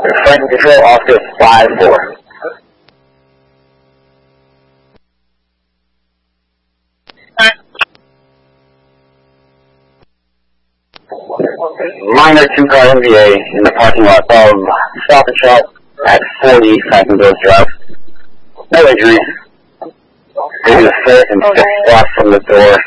Flight control, officer 5-4. Minor 2-car MVA in the parking lot of Stop and Shop at 40 Franklin Village Drive. No injuries. Maybe the fourth and fifth spot from the door.